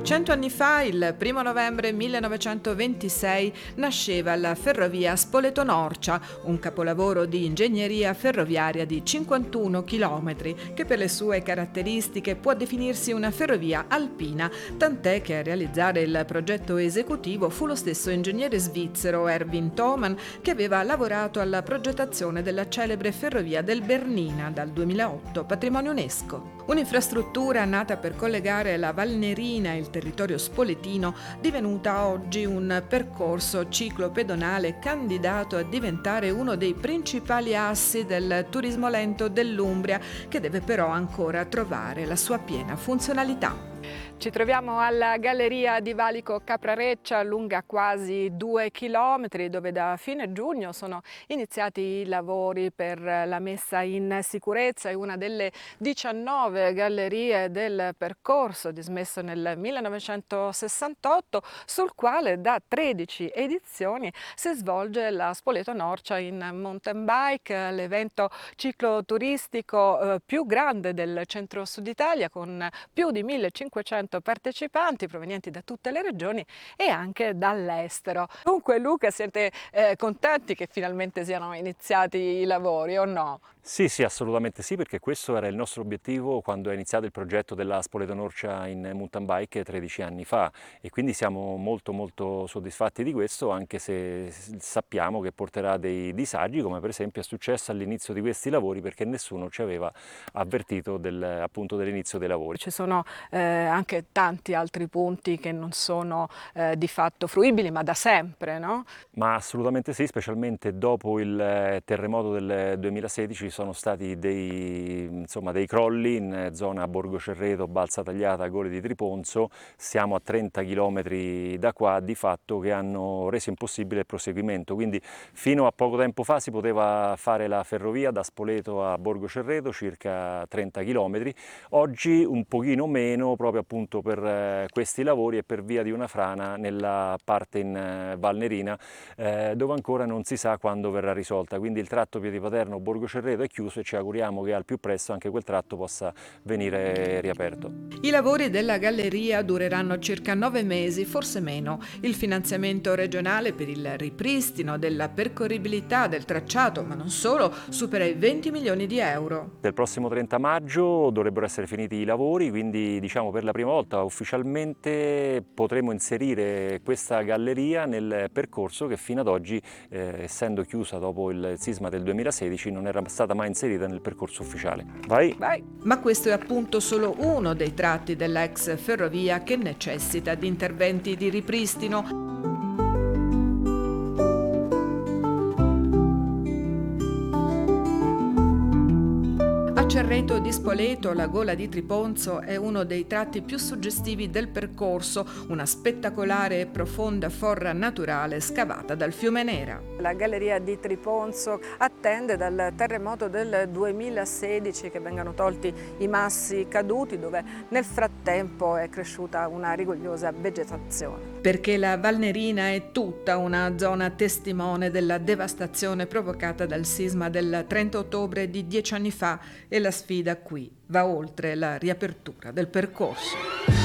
100 anni fa, il 1 novembre 1926, nasceva la ferrovia Spoleto-Norcia, un capolavoro di ingegneria ferroviaria di 51 chilometri, che per le sue caratteristiche può definirsi una ferrovia alpina, tant'è che a realizzare il progetto esecutivo fu lo stesso ingegnere svizzero Erwin Thomann, che aveva lavorato alla progettazione della celebre ferrovia del Bernina dal 2008, patrimonio UNESCO. Un'infrastruttura nata per collegare la Valnerina e il territorio spoletino, divenuta oggi un percorso ciclopedonale candidato a diventare uno dei principali assi del turismo lento dell'Umbria, che deve però ancora trovare la sua piena funzionalità. Ci troviamo alla galleria di Valico Caprareccia, lunga quasi 2 chilometri, dove da fine giugno sono iniziati i lavori per la messa in sicurezza. È una delle 19 gallerie del percorso dismesso nel 1968, sul quale da 13 edizioni si svolge la Spoleto-Norcia in mountain bike, l'evento cicloturistico più grande del centro-sud Italia, con più di 1500 partecipanti provenienti da tutte le regioni e anche dall'estero. Dunque Luca, siete contenti che finalmente siano iniziati i lavori o no? Sì, assolutamente sì, perché questo era il nostro obiettivo quando è iniziato il progetto della Spoleto-Norcia in mountain bike 13 anni fa, e quindi siamo molto soddisfatti di questo, anche se sappiamo che porterà dei disagi, come per esempio è successo all'inizio di questi lavori, perché nessuno ci aveva avvertito appunto dell'inizio dei lavori. Ci sono anche tanti altri punti che non sono di fatto fruibili, ma da sempre, no? Ma assolutamente sì, specialmente dopo il terremoto del 2016 sono stati dei crolli in zona Borgo Cerreto, Balsa Tagliata, Gole di Triponzo. Siamo a 30 km da qua di fatto, che hanno reso impossibile il proseguimento, quindi fino a poco tempo fa si poteva fare la ferrovia da Spoleto a Borgo Cerreto, circa 30 km, oggi un pochino meno, proprio appunto per questi lavori e per via di una frana nella parte in Valnerina, dove ancora non si sa quando verrà risolta. Quindi il tratto Piedi Paterno Borgo Cerreto è chiuso e ci auguriamo che al più presto anche quel tratto possa venire riaperto. I lavori della galleria dureranno circa 9 mesi, forse meno. Il finanziamento regionale per il ripristino della percorribilità del tracciato, ma non solo, supera i 20 milioni di euro. Del prossimo 30 maggio dovrebbero essere finiti i lavori, quindi diciamo per la prima volta ufficialmente potremo inserire questa galleria nel percorso che fino ad oggi, essendo chiusa dopo il sisma del 2016, non era stata mai inserita nel percorso ufficiale. Vai! Ma questo è appunto solo uno dei tratti della ex ferrovia che necessita di interventi di ripristino. Cerreto di Spoleto, la Gola di Triponzo è uno dei tratti più suggestivi del percorso, una spettacolare e profonda forra naturale scavata dal fiume Nera. La galleria di Triponzo attende dal terremoto del 2016 che vengano tolti i massi caduti, dove nel frattempo è cresciuta una rigogliosa vegetazione. Perché la Valnerina è tutta una zona testimone della devastazione provocata dal sisma del 30 ottobre di 10 anni fa, e la sfida qui va oltre la riapertura del percorso.